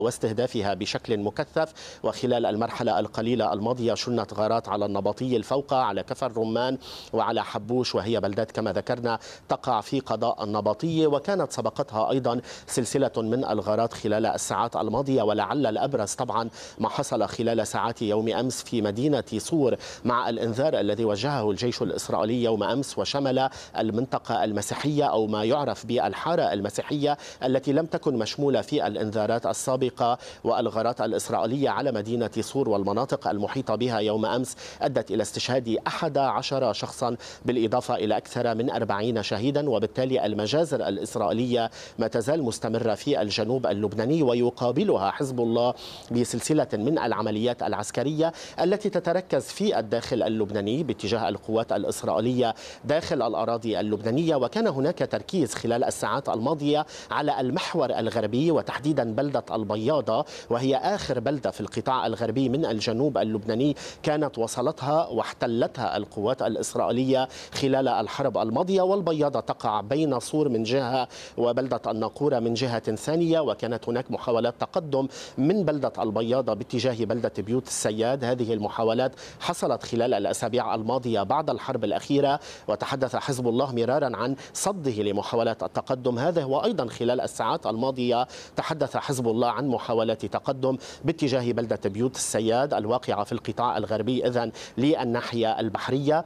واستهدافها بشكل مكثف. وخلال المرحلة القليلة الماضية شنت غارات على النبطي الفوقة، على كفر رمان وعلى حبوش، وهي بلدات كما ذكرنا تقع في قضاء النبطية. وكانت سبقتها أيضا سلسلة من الغارات خلال الساعات الماضية، ولعل الأبرز طبعا ما حصل خلال ساعات يوم أمس في مدينة صور مع الإنذار الذي وجهه الجيش الإسرائيلي يوم أمس، وشمل المنطقة المسيحية أو ما يعرف بالحارة المسيحية التي لم تكن مشمولة في الإنذارات السابقة. والغارات الإسرائيلية على مدينة صور والمناطق المحيطة بها يوم أمس أدت إلى استشهاد 11 شخصا بالإضافة إلى أكثر من 40 شهيدا. وبالتالي المجازر الإسرائيلية ما تزال مستمرة في الجنوب اللبناني، ويقابلها حزب الله بسلسلة من العمليات العسكرية التي تتركز في الداخل اللبناني باتجاه القوات الإسرائيلية داخل الأراضي اللبنانية. وكان هناك تركيز خلال الساعات الماضية على المحور الغربي وتحديدا بلدة البياضة، وهي آخر بلدة في القطاع الغربي من الجنوب اللبناني كانت وصلتها واحتلتها القوات الإسرائيلية خلال الحرب الماضية. والبياضة تقع بين صور من جهة وبلدة الناقورة من جهة ثانية، وكانت هناك محاولات تقدم من بلدة البياضة باتجاه بلدة بيوت السياد. هذه المحاولات حصلت خلال الأسابيع الماضية بعد الحرب الأخيرة، وتحدث حزب الله مرارا عن صده لمحاولات التقدم هذا. وأيضا خلال الساعات الماضية تحدث حزب الله عن محاولات تقدم باتجاه بلدة بيوت السياد الواقعة في القطاع الغربي إذن للناحية البحرية.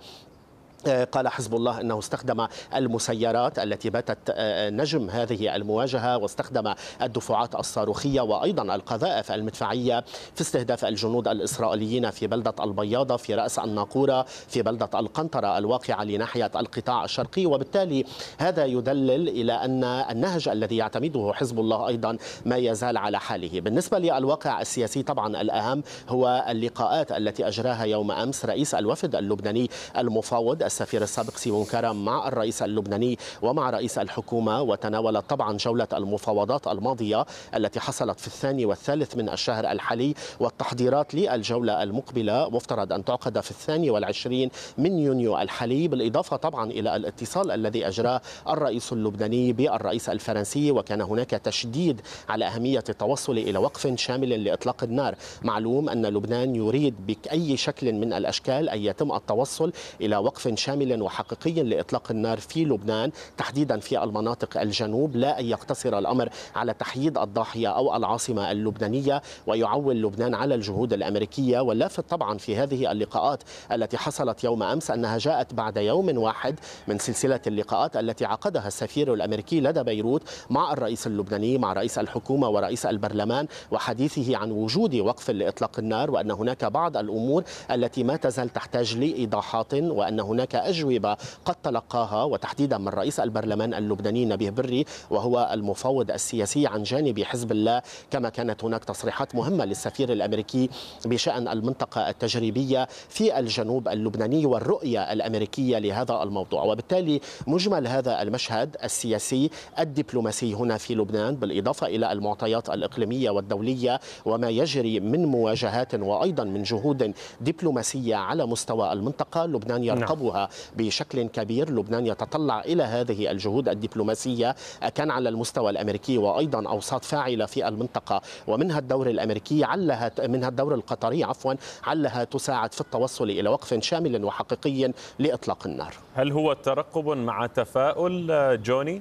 قال حزب الله أنه استخدم المسيرات التي باتت نجم هذه المواجهة، واستخدم الدفعات الصاروخية وأيضا القذائف المدفعية في استهداف الجنود الإسرائيليين في بلدة البياضة، في رأس الناقورة، في بلدة القنطرة الواقعة لناحية القطاع الشرقي. وبالتالي هذا يدلل إلى أن النهج الذي يعتمده حزب الله أيضا ما يزال على حاله. بالنسبة للواقع السياسي طبعا الأهم هو اللقاءات التي أجراها يوم أمس رئيس الوفد اللبناني المفاوض السفير السابق سيمون كرم مع الرئيس اللبناني ومع رئيس الحكومة، وتناولت طبعا جولة المفاوضات الماضية التي حصلت في الثاني والثالث من الشهر الحالي، والتحضيرات للجولة المقبلة مفترض أن تعقد في 22 من يونيو الحالي، بالإضافة طبعا إلى الاتصال الذي أجراه الرئيس اللبناني بالرئيس الفرنسي. وكان هناك تشديد على أهمية التوصل إلى وقف شامل لإطلاق النار. معلوم أن لبنان يريد بأي شكل من الأشكال أن يتم التوصل إلى وقف شامل وحقيقي لإطلاق النار في لبنان، تحديدا في المناطق الجنوب، لا أن يقتصر الأمر على تحييد الضاحية أو العاصمة اللبنانية ويعول لبنان على الجهود الأمريكية. واللافت طبعا في هذه اللقاءات التي حصلت يوم أمس أنها جاءت بعد يوم واحد من سلسلة اللقاءات التي عقدها السفير الأمريكي لدى بيروت مع الرئيس اللبناني، مع رئيس الحكومة ورئيس البرلمان، وحديثه عن وجود وقف لإطلاق النار، وأن هناك بعض الأمور التي ما تزال تحتاج لإيضاحات، وأن هناك أجوبة قد تلقاها، وتحديدا من رئيس البرلمان اللبناني نبيه بري وهو المفوض السياسي عن جانب حزب الله. كما كانت هناك تصريحات مهمة للسفير الأمريكي بشأن المنطقة التجريبية في الجنوب اللبناني والرؤية الأمريكية لهذا الموضوع. وبالتالي مجمل هذا المشهد السياسي الدبلوماسي هنا في لبنان، بالإضافة إلى المعطيات الإقليمية والدولية وما يجري من مواجهات وأيضا من جهود دبلوماسية على مستوى المنطقة، لبنان يرقبها بشكل كبير. لبنان يتطلع إلى هذه الجهود الدبلوماسية كان على المستوى الأمريكي وأيضا أوساط فاعلة في المنطقة، ومنها الدور الأمريكي منها الدور القطري علها تساعد في التوصل إلى وقف شامل وحقيقي لإطلاق النار. هل هو ترقب مع تفاؤل جوني؟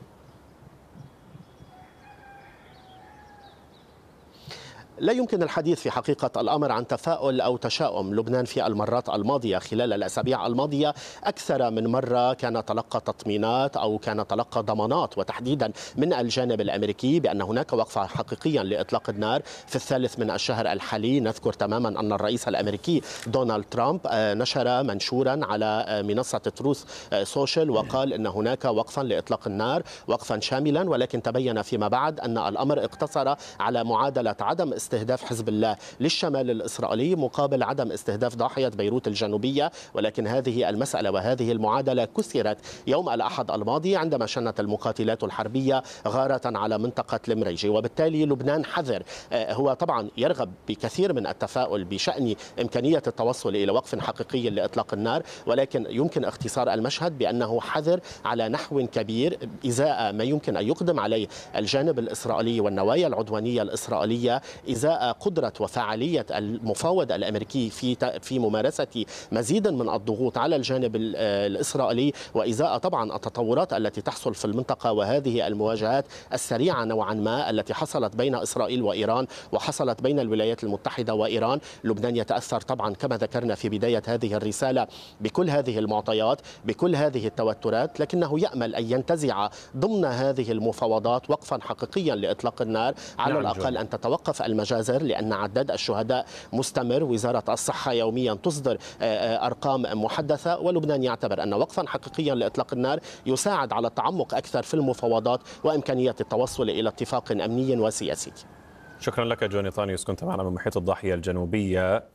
لا يمكن الحديث في حقيقة الأمر عن تفاؤل أو تشاؤم. لبنان في المرات الماضية خلال الأسابيع الماضية أكثر من مرة كان تلقى تطمينات أو كان تلقى ضمانات، وتحديدا من الجانب الأمريكي، بأن هناك وقفة حقيقيا لإطلاق النار في الثالث من الشهر الحالي. نذكر تماما أن الرئيس الأمريكي دونالد ترامب نشر منشورا على منصة تروث سوشيال وقال أن هناك وقفا لإطلاق النار، وقفا شاملا، ولكن تبين فيما بعد أن الأمر اقتصر على معادلة عدم استهداف حزب الله للشمال الإسرائيلي مقابل عدم استهداف ضاحية بيروت الجنوبية، ولكن هذه المسألة وهذه المعادلة كسرت يوم الأحد الماضي عندما شنت المقاتلات الحربية غارة على منطقة المريجي. وبالتالي لبنان حذر، هو طبعا يرغب بكثير من التفاؤل بشأن إمكانية التوصل إلى وقف حقيقي لإطلاق النار، ولكن يمكن اختصار المشهد بأنه حذر على نحو كبير إزاء ما يمكن أن يقدم عليه الجانب الإسرائيلي والنوايا العدوانية الإسرائيلية، إزاء قدرة وفعالية المفاوض الأمريكي في ممارسة مزيد من الضغوط على الجانب الإسرائيلي، وإزاء طبعا التطورات التي تحصل في المنطقة وهذه المواجهات السريعة نوعا ما التي حصلت بين إسرائيل وإيران وحصلت بين الولايات المتحدة وإيران. لبنان يتأثر طبعا كما ذكرنا في بداية هذه الرسالة بكل هذه المعطيات، بكل هذه التوترات، لكنه يأمل أن ينتزع ضمن هذه المفاوضات وقفا حقيقيا لإطلاق النار، على الأقل أن تتوقف المجازر، لأن عداد الشهداء مستمر. وزارة الصحة يوميا تصدر أرقام محدثة، ولبنان يعتبر أن وقفا حقيقيا لإطلاق النار يساعد على التعمق أكثر في المفاوضات وإمكانية التوصل إلى اتفاق أمني وسياسي. شكرا لك جوني طانيوس، كنت معنا من محيط الضاحية الجنوبية.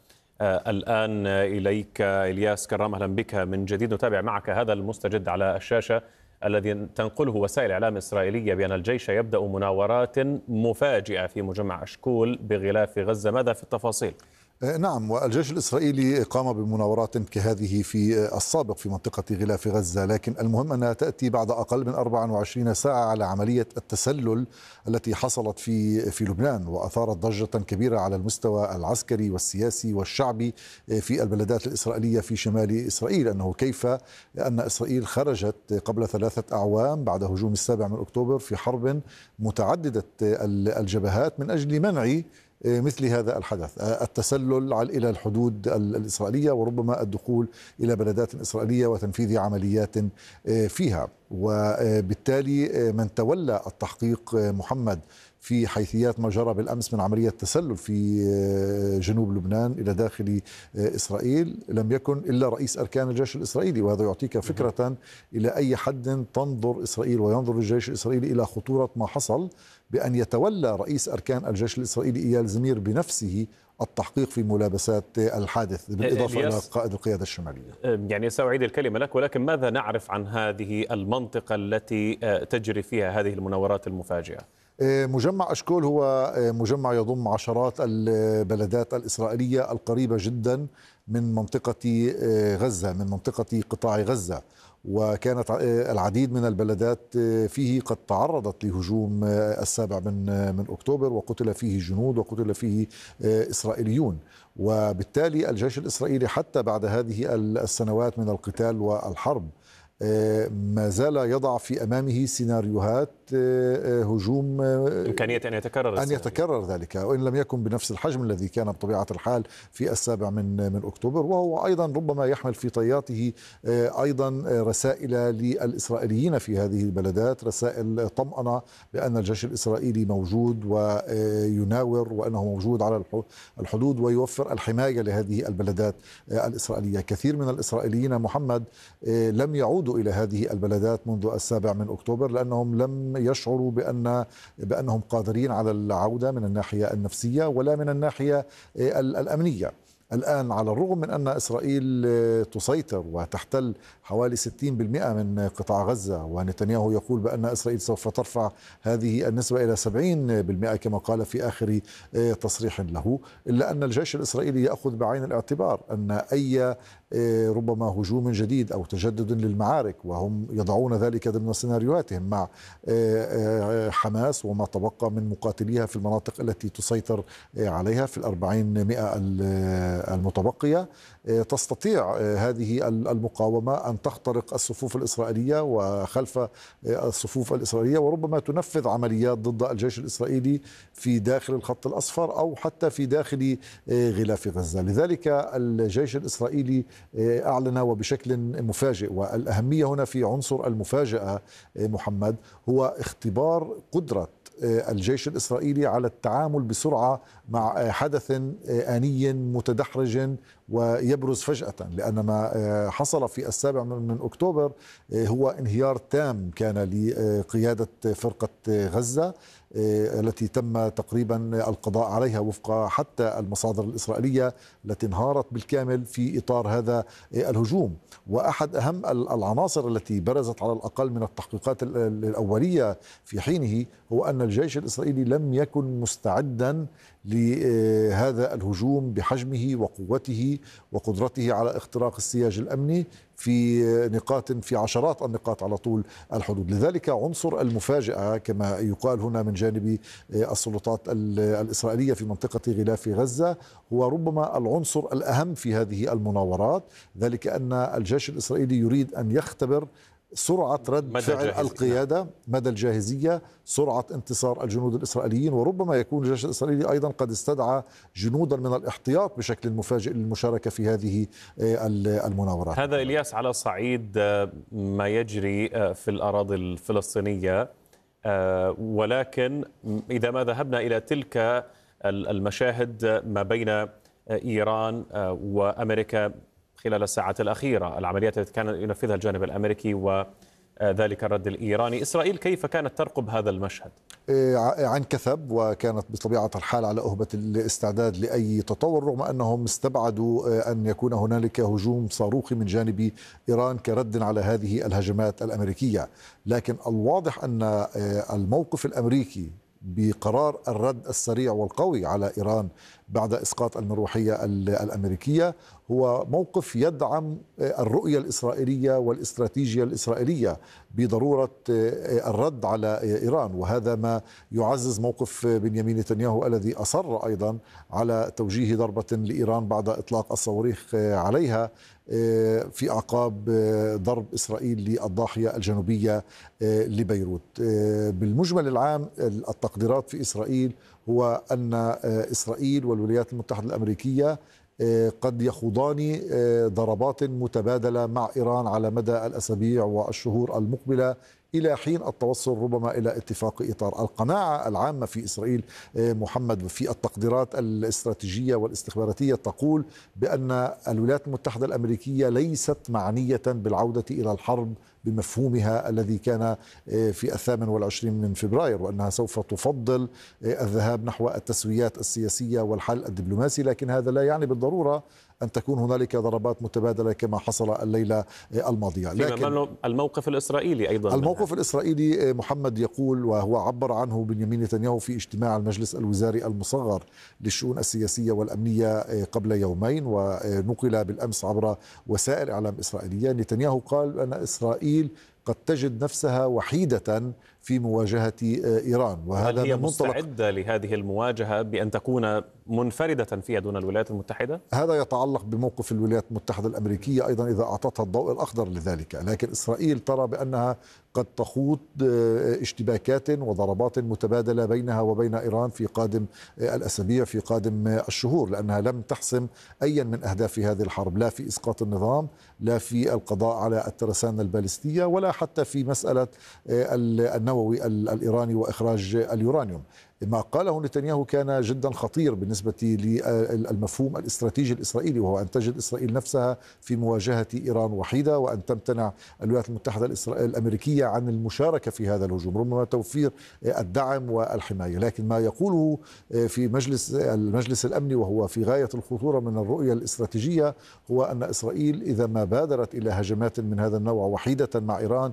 الآن إليك إلياس كرام، أهلا بك من جديد. نتابع معك هذا المستجد على الشاشة الذي تنقله وسائل إعلام إسرائيلية بأن الجيش يبدأ مناورات مفاجئة في مجمع أشكول بغلاف غزة، ماذا في التفاصيل؟ نعم، والجيش الإسرائيلي قام بمناورات كهذه في السابق في منطقة غلاف غزة، لكن المهم أنها تأتي بعد أقل من 24 ساعة على عملية التسلل التي حصلت في لبنان وأثارت ضجة كبيرة على المستوى العسكري والسياسي والشعبي في البلدات الإسرائيلية في شمال إسرائيل. أنه كيف أن إسرائيل خرجت قبل 3 أعوام بعد هجوم 7 أكتوبر في حرب متعددة الجبهات من أجل منع مثل هذا الحدث، التسلل إلى الحدود الإسرائيلية وربما الدخول إلى بلدات إسرائيلية وتنفيذ عمليات فيها. وبالتالي من تولى التحقيق محمد في حيثيات ما جرى بالأمس من عملية تسلل في جنوب لبنان إلى داخل إسرائيل لم يكن إلا رئيس أركان الجيش الإسرائيلي، وهذا يعطيك فكرة إلى أي حد تنظر إسرائيل وينظر الجيش الإسرائيلي إلى خطورة ما حصل بأن يتولى رئيس أركان الجيش الإسرائيلي إيال زمير بنفسه التحقيق في ملابسات الحادث، بالإضافة إلى قائد القيادة الشمالية. يعني سأعيد الكلمة لك، ولكن ماذا نعرف عن هذه المنطقة التي تجري فيها هذه المناورات المفاجئة؟ مجمع أشكول هو مجمع يضم عشرات البلدات الإسرائيلية القريبة جدا من منطقة غزة، من منطقة قطاع غزة، وكانت العديد من البلدات فيه قد تعرضت لهجوم 7 من أكتوبر وقتل فيه جنود وقتل فيه إسرائيليون. وبالتالي الجيش الإسرائيلي حتى بعد هذه السنوات من القتال والحرب ما زال يضع في أمامه سيناريوهات هجوم إمكانية أن يتكرر ذلك، وإن لم يكن بنفس الحجم الذي كان بطبيعة الحال في 7 من أكتوبر. وهو أيضا ربما يحمل في طياته أيضا رسائل للإسرائيليين في هذه البلدات، رسائل طمأنة بأن الجيش الإسرائيلي موجود ويناور وأنه موجود على الحدود ويوفر الحماية لهذه البلدات الإسرائيلية. كثير من الإسرائيليين محمد لم يعودوا إلى هذه البلدات منذ 7 من أكتوبر لأنهم لم يشعروا بأنهم قادرين على العودة من الناحية النفسية ولا من الناحية الأمنية. الآن على الرغم من أن إسرائيل تسيطر وتحتل حوالي 60% من قطاع غزة، ونتنياهو يقول بأن إسرائيل سوف ترفع هذه النسبة إلى 70% كما قال في آخر تصريح له، إلا أن الجيش الإسرائيلي يأخذ بعين الاعتبار أن أي ربما هجوم جديد أو تجدد للمعارك، وهم يضعون ذلك ضمن سيناريوهاتهم مع حماس وما تبقى من مقاتليها في المناطق التي تسيطر عليها في 400 المتبقية، تستطيع هذه المقاومة أن تخترق الصفوف الإسرائيلية وخلف الصفوف الإسرائيلية، وربما تنفذ عمليات ضد الجيش الإسرائيلي في داخل الخط الأصفر أو حتى في داخل غلاف غزة. لذلك الجيش الإسرائيلي أعلن وبشكل مفاجئ، والأهمية هنا في عنصر المفاجأة محمد هو اختبار قدرة الجيش الإسرائيلي على التعامل بسرعة مع حدث آني متدحرج ويبرز فجأة، لأن ما حصل في 7 من أكتوبر هو انهيار تام كان لقيادة فرقة غزة التي تم تقريبا القضاء عليها وفق حتى المصادر الإسرائيلية التي انهارت بالكامل في إطار هذا الهجوم. وأحد أهم العناصر التي برزت على الأقل من التحقيقات الأولية في حينه هو أن الجيش الإسرائيلي لم يكن مستعدا لهذا الهجوم بحجمه وقوته وقدرته على اختراق السياج الأمني في عشرات النقاط على طول الحدود. لذلك عنصر المفاجأة كما يقال هنا من جانب السلطات الإسرائيلية في منطقة غلاف غزة هو ربما العنصر الأهم في هذه المناورات، ذلك أن الجيش الإسرائيلي يريد أن يختبر سرعة رد فعل القيادة، مدى الجاهزية، سرعة انتصار الجنود الإسرائيليين، وربما يكون الجيش الإسرائيلي أيضا قد استدعى جنودا من الاحتياط بشكل مفاجئ للمشاركة في هذه المناورات. هذا إلياس على صعيد ما يجري في الأراضي الفلسطينية، ولكن إذا ما ذهبنا إلى تلك المشاهد ما بين إيران وأمريكا خلال الساعات الأخيرة، العمليات التي كان ينفذها الجانب الأمريكي وذلك الرد الإيراني، إسرائيل كيف كانت ترقب هذا المشهد؟ عن كثب، وكانت بطبيعة الحال على أهبة الاستعداد لأي تطور، رغم أنهم استبعدوا أن يكون هنالك هجوم صاروخي من جانب إيران كرد على هذه الهجمات الأمريكية. لكن الواضح أن الموقف الأمريكي بقرار الرد السريع والقوي على إيران بعد إسقاط المروحية الأمريكية هو موقف يدعم الرؤية الإسرائيلية والاستراتيجية الإسرائيلية بضرورة الرد على إيران، وهذا ما يعزز موقف بنيامين نتنياهو الذي أصر أيضا على توجيه ضربة لإيران بعد إطلاق الصواريخ عليها في أعقاب ضرب إسرائيل للضاحية الجنوبية لبيروت. بالمجمل العام التقديرات في إسرائيل هو أن إسرائيل والولايات المتحدة الأمريكية قد يخوضان ضربات متبادلة مع إيران على مدى الأسابيع والشهور المقبلة إلى حين التوصل ربما إلى اتفاق إطار. القناعة العامة في إسرائيل محمد في التقديرات الاستراتيجية والاستخباراتية تقول بأن الولايات المتحدة الأمريكية ليست معنية بالعودة إلى الحرب بمفهومها الذي كان في 28 من فبراير، وأنها سوف تفضل الذهاب نحو التسويات السياسية والحل الدبلوماسي، لكن هذا لا يعني بالضرورة أن تكون هنالك ضربات متبادلة كما حصل الليلة الماضية. لكن الموقف الإسرائيلي أيضا، الموقف الإسرائيلي محمد يقول، وهو عبر عنه بنيامين نتنياهو في اجتماع المجلس الوزاري المصغر للشؤون السياسية والأمنية قبل يومين ونقل بالأمس عبر وسائل إعلام إسرائيلية، نتنياهو قال أن إسرائيل قد تجد نفسها وحيدة في مواجهة إيران، وهذا هي مستعدة لهذه المواجهة بأن تكون منفردة فيها دون الولايات المتحدة؟ هذا يتعلق بموقف الولايات المتحدة الأمريكية أيضا إذا أعطتها الضوء الأخضر لذلك، لكن إسرائيل ترى بأنها قد تخوض اشتباكات وضربات متبادلة بينها وبين إيران في قادم الأسابيع، في قادم الشهور، لأنها لم تحسم أي من أهداف هذه الحرب، لا في إسقاط النظام، لا في القضاء على الترسانة البالستية، ولا حتى في مسألة النووي الإيراني وإخراج اليورانيوم. ما قاله نتنياهو كان جدا خطير بالنسبة للمفهوم الاستراتيجي الإسرائيلي، وهو أن تجد إسرائيل نفسها في مواجهة إيران وحيدة، وأن تمتنع الولايات المتحدة الأمريكية عن المشاركة في هذا الهجوم، ربما توفير الدعم والحماية. لكن ما يقوله في المجلس الأمني وهو في غاية الخطورة من الرؤية الاستراتيجية هو أن إسرائيل إذا ما بادرت إلى هجمات من هذا النوع وحيدة مع إيران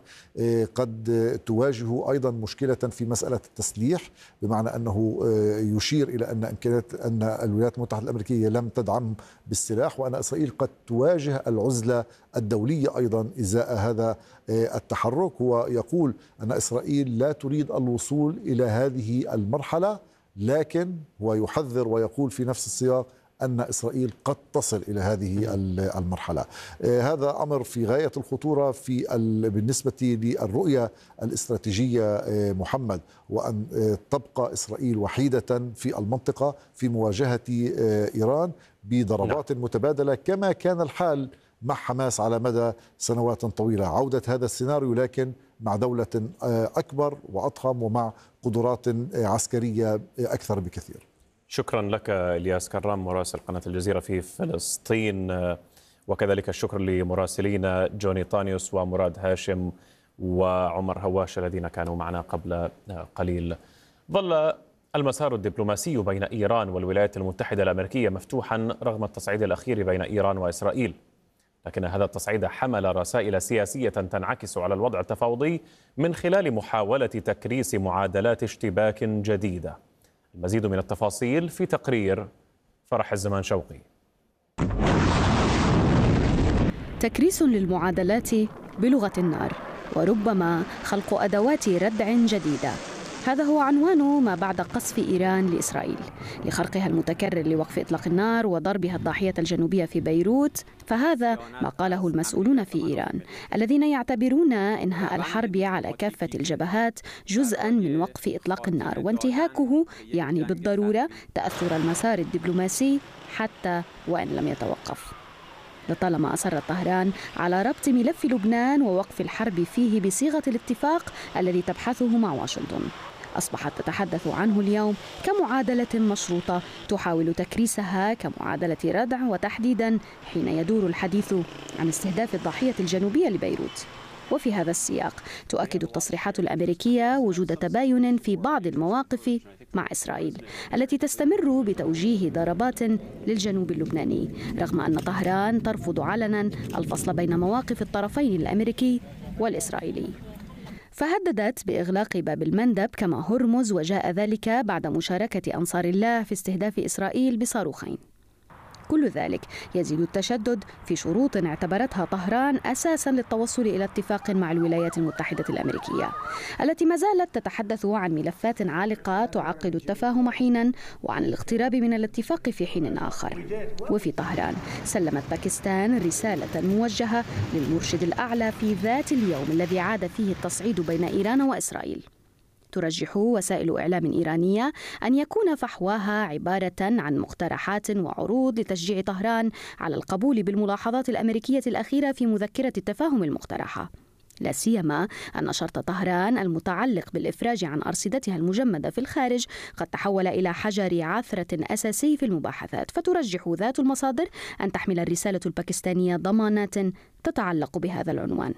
قد تواجه أيضا مشكلة في مسألة التسليح، بمعنى أنه يشير إلى أن إمكانيات أن الولايات المتحدة الأمريكية لم تدعم بالسلاح، وأن إسرائيل قد تواجه العزلة الدولية أيضا إزاء هذا التحرك. هو يقول أن إسرائيل لا تريد الوصول إلى هذه المرحلة، لكن هو يحذر ويقول في نفس السياق أن إسرائيل قد تصل إلى هذه المرحلة. هذا أمر في غاية الخطورة بالنسبة للرؤية الاستراتيجية محمد، وأن تبقى إسرائيل وحيدة في المنطقة في مواجهة إيران بضربات متبادلة كما كان الحال مع حماس على مدى سنوات طويلة. عودة هذا السيناريو لكن مع دولة أكبر وأضخم ومع قدرات عسكرية أكثر بكثير. شكرا لك إلياس كرام مراسل قناة الجزيرة في فلسطين، وكذلك الشكر لمراسلينا جوني طانيوس ومراد هاشم وعمر هواش الذين كانوا معنا قبل قليل. ظل المسار الدبلوماسي بين إيران والولايات المتحدة الأمريكية مفتوحا رغم التصعيد الأخير بين إيران وإسرائيل، لكن هذا التصعيد حمل رسائل سياسية تنعكس على الوضع التفاوضي من خلال محاولة تكريس معادلات اشتباك جديدة. المزيد من التفاصيل في تقرير فرح الزمان شوقي. تكريس للمعادلات بلغة النار، وربما خلق أدوات ردع جديدة. هذا هو عنوان ما بعد قصف إيران لإسرائيل لخرقها المتكرر لوقف إطلاق النار وضربها الضاحية الجنوبية في بيروت. فهذا ما قاله المسؤولون في إيران الذين يعتبرون إنهاء الحرب على كافة الجبهات جزءاً من وقف إطلاق النار، وانتهاكه يعني بالضرورة تأثر المسار الدبلوماسي حتى وإن لم يتوقف. لطالما أصرت طهران على ربط ملف لبنان ووقف الحرب فيه بصيغة الاتفاق الذي تبحثه مع واشنطن، أصبحت تتحدث عنه اليوم كمعادلة مشروطة تحاول تكريسها كمعادلة ردع، وتحديدا حين يدور الحديث عن استهداف الضاحية الجنوبية لبيروت. وفي هذا السياق تؤكد التصريحات الأمريكية وجود تباين في بعض المواقف مع إسرائيل التي تستمر بتوجيه ضربات للجنوب اللبناني، رغم أن طهران ترفض علنا الفصل بين مواقف الطرفين الأمريكي والإسرائيلي. فهددت بإغلاق باب المندب كما هرمز، وجاء ذلك بعد مشاركة أنصار الله في استهداف إسرائيل بصاروخين. كل ذلك يزيد التشدد في شروط اعتبرتها طهران أساساً للتوصل إلى اتفاق مع الولايات المتحدة الأمريكية، التي ما زالت تتحدث عن ملفات عالقة تعقد التفاهم حيناً وعن الاقتراب من الاتفاق في حين آخر. وفي طهران سلمت باكستان رسالة موجهة للمرشد الأعلى في ذات اليوم الذي عاد فيه التصعيد بين إيران وإسرائيل. ترجح وسائل إعلام إيرانية أن يكون فحواها عبارة عن مقترحات وعروض لتشجيع طهران على القبول بالملاحظات الأمريكية الأخيرة في مذكرة التفاهم المقترحة، لا سيما أن شرط طهران المتعلق بالإفراج عن أرصدتها المجمدة في الخارج قد تحول إلى حجر عثرة أساسي في المباحثات. فترجح ذات المصادر أن تحمل الرسالة الباكستانية ضمانات تتعلق بهذا العنوان.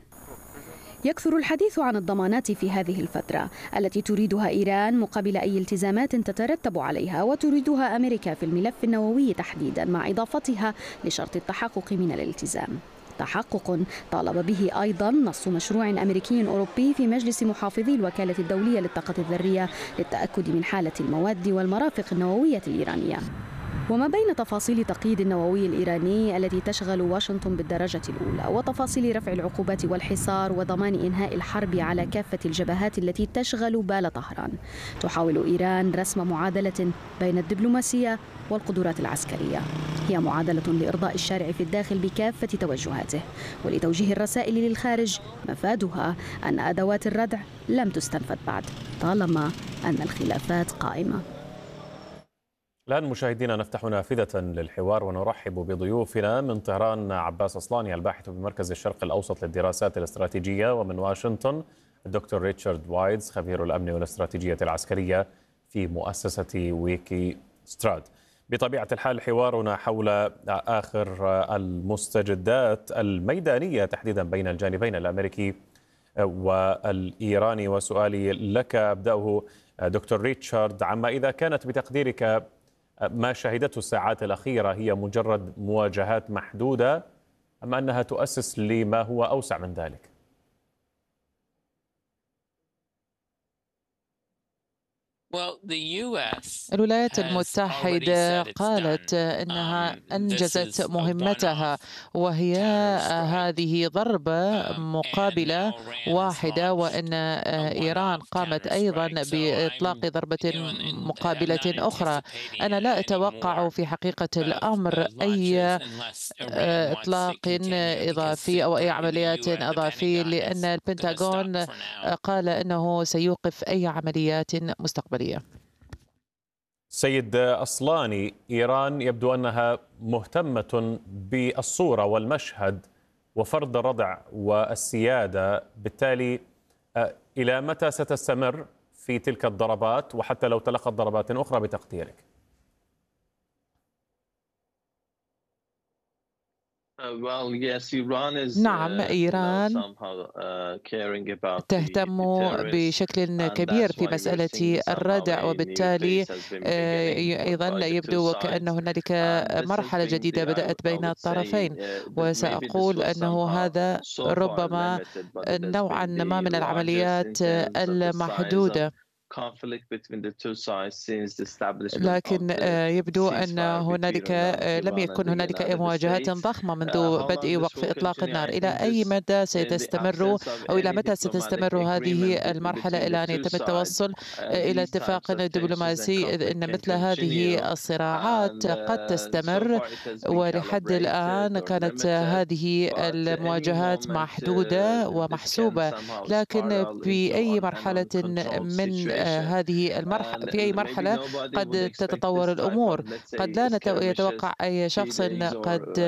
يكثر الحديث عن الضمانات في هذه الفترة التي تريدها إيران مقابل أي التزامات تترتب عليها، وتريدها أمريكا في الملف النووي تحديدا، مع إضافتها لشرط التحقق من الالتزام، تحقق طالب به أيضا نص مشروع أمريكي أوروبي في مجلس محافظي الوكالة الدولية للطاقة الذرية للتأكد من حالة المواد والمرافق النووية الإيرانية. وما بين تفاصيل تقييد النووي الإيراني التي تشغل واشنطن بالدرجة الأولى، وتفاصيل رفع العقوبات والحصار، وضمان إنهاء الحرب على كافة الجبهات التي تشغل بال طهران، تحاول إيران رسم معادلة بين الدبلوماسية والقدرات العسكرية. هي معادلة لإرضاء الشارع في الداخل بكافة توجهاته، ولتوجيه الرسائل للخارج مفادها أن أدوات الردع لم تستنفذ بعد، طالما أن الخلافات قائمة. الآن مشاهدينا نفتح نافذة للحوار ونرحب بضيوفنا من طهران: عباس أصلاني الباحث بمركز الشرق الأوسط للدراسات الاستراتيجية، ومن واشنطن الدكتور ريتشارد وايدز خبير الأمن والاستراتيجية العسكرية في مؤسسة ويكي ستراد. بطبيعة الحال حوارنا حول آخر المستجدات الميدانية تحديدا بين الجانبين الأمريكي والإيراني، وسؤالي لك أبدأه دكتور ريتشارد عما إذا كانت بتقديرك ما شهدته الساعات الأخيرة هي مجرد مواجهات محدودة أم أنها تؤسس لما هو أوسع من ذلك؟ الولايات المتحدة قالت أنها أنجزت مهمتها، وهي هذه ضربة مقابلة واحدة، وأن إيران قامت أيضا بإطلاق ضربة مقابلة أخرى. أنا لا أتوقع في حقيقة الأمر أي إطلاق إضافي أو أي عمليات إضافية، لأن البنتاغون قال أنه سيوقف أي عمليات مستقبلية. سيد أصلاني، إيران يبدو أنها مهتمة بالصورة والمشهد وفرض الردع والسيادة، بالتالي إلى متى ستستمر في تلك الضربات، وحتى لو تلقت ضربات أخرى بتقديرك؟ نعم، إيران تهتم بشكل كبير في مسألة الردع، وبالتالي أيضا يبدو وكأن هنالك مرحلة جديدة بدأت بين الطرفين، وسأقول أنه هذا ربما نوعا ما من العمليات المحدودة، لكن يبدو أن هنالك لم يكن هنالك أي مواجهات ضخمة منذ بدء وقف إطلاق النار. إلى أي مدى ستستمر أو إلى متى ستستمر هذه المرحلة إلى أن يتم التوصل إلى اتفاق دبلوماسي، إذ أن مثل هذه الصراعات قد تستمر، ولحد الآن كانت هذه المواجهات محدودة ومحسوبة، لكن في أي مرحلة من هذه المرحلة، في أي مرحلة قد تتطور الأمور. قد لا يتوقع أي شخص قد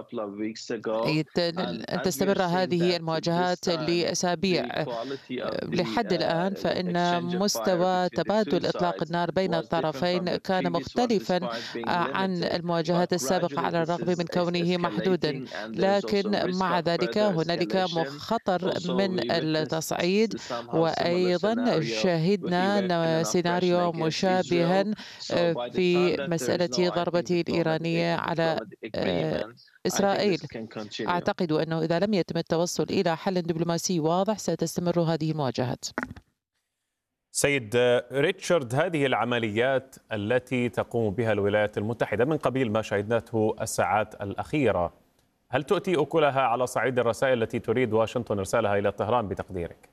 أن تستمر هذه المواجهات لأسابيع. لحد الآن فإن مستوى تبادل إطلاق النار بين الطرفين كان مختلفا عن المواجهات السابقة على الرغم من كونه محدودا، لكن مع ذلك هنالك خطر من التصعيد، وأيضا شهدنا سيناريو مشابها في مسألة ضربة الإيرانية على إسرائيل. أعتقد أنه إذا لم يتم التوصل إلى حل دبلوماسي واضح ستستمر هذه المواجهات. سيد ريتشارد، هذه العمليات التي تقوم بها الولايات المتحدة من قبيل ما شهدناه الساعات الأخيرة، هل تؤتي أكلها على صعيد الرسائل التي تريد واشنطن إرسالها إلى طهران بتقديرك؟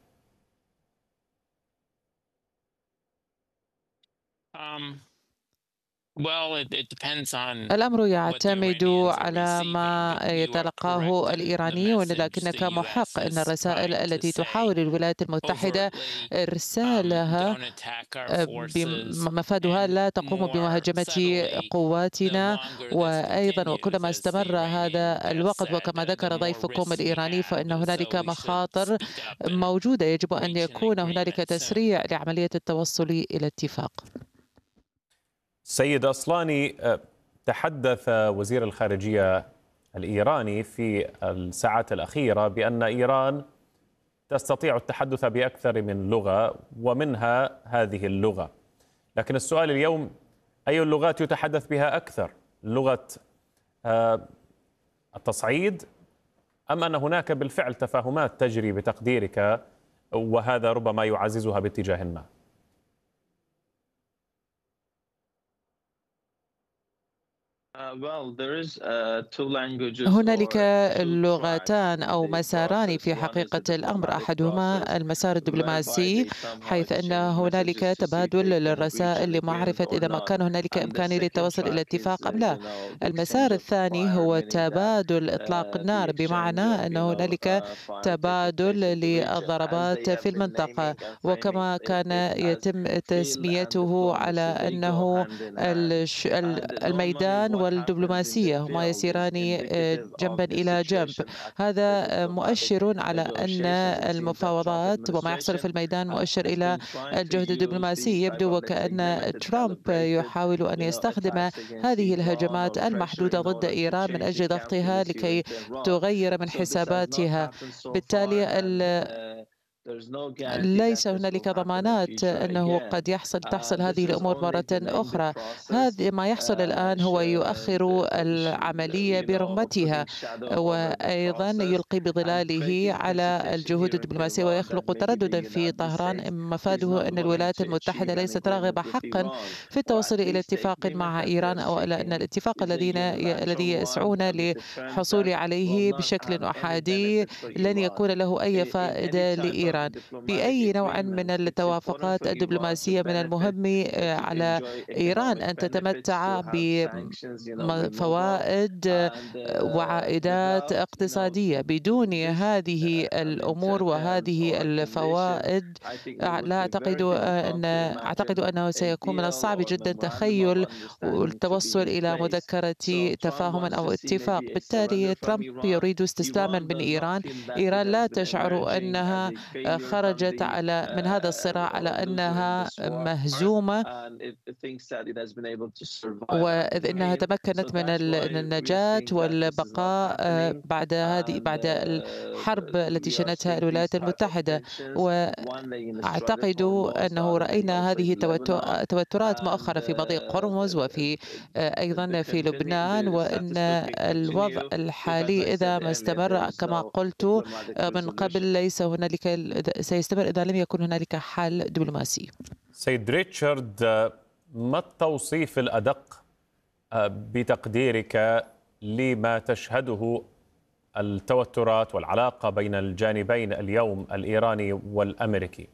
الأمر يعتمد على ما يتلقاه الإيرانيون، لكنك محق أن الرسائل التي تحاول الولايات المتحدة إرسالها مفادها لا تقوم بمهاجمة قواتنا، وأيضا وكلما استمر هذا الوقت وكما ذكر ضيفكم الإيراني فإن هنالك مخاطر موجودة، يجب أن يكون هنالك تسريع لعملية التوصل إلى اتفاق. سيد أصلاني، تحدث وزير الخارجية الإيراني في الساعات الأخيرة بأن إيران تستطيع التحدث بأكثر من لغة ومنها هذه اللغة، لكن السؤال اليوم أي اللغات يتحدث بها أكثر؟ لغة التصعيد أم أن هناك بالفعل تفاهمات تجري بتقديرك وهذا ربما يعززها باتجاه ما؟ هنالك لغتان أو مساران في حقيقة الأمر، أحدهما المسار الدبلوماسي حيث أن هنالك تبادل للرسائل لمعرفة إذا ما كان هنالك إمكانية للتوصل إلى اتفاق أم لا. المسار الثاني هو تبادل إطلاق النار، بمعنى أن هنالك تبادل للضربات في المنطقة، وكما كان يتم تسميته على أنه الميدان والدبلوماسية هما يسيران جنبا إلى جنب. هذا مؤشر على أن المفاوضات وما يحصل في الميدان مؤشر إلى الجهد الدبلوماسي. يبدو وكأن ترامب يحاول أن يستخدم هذه الهجمات المحدودة ضد إيران من أجل ضغطها لكي تغير من حساباتها. بالتالي ليس هنالك ضمانات أنه قد تحصل هذه الأمور مرة أخرى. هذا ما يحصل الآن هو يؤخر العملية برمتها، وأيضا يلقي بظلاله على الجهود الدبلوماسية ويخلق ترددا في طهران، مفاده أن الولايات المتحدة ليست راغبة حقا في التوصل إلى اتفاق مع إيران، أو أن الاتفاق الذي يسعون للحصول عليه بشكل أحادي لن يكون له أي فائدة لإيران. بأي نوع من التوافقات الدبلوماسية من المهم على إيران أن تتمتع بفوائد وعائدات اقتصادية. بدون هذه الأمور وهذه الفوائد أعتقد أنه سيكون من الصعب جدا تخيل التوصل إلى مذكرة تفاهم أو اتفاق. بالتالي ترامب يريد استسلاما من إيران. إيران لا تشعر أنها خرجت من هذا الصراع على أنها مهزومة، وإذ أنها تمكنت من النجاة والبقاء بعد الحرب التي شنتها الولايات المتحدة. وأعتقد أنه رأينا هذه توترات مؤخرا في مضيق هرمز وفي أيضا في لبنان، وأن الوضع الحالي إذا ما استمر كما قلت من قبل سيستمر إذا لم يكن هنالك حل دبلوماسي. سيد ريتشارد، ما التوصيف الأدق بتقديرك لما تشهده التوترات والعلاقة بين الجانبين اليوم، الإيراني والأمريكي؟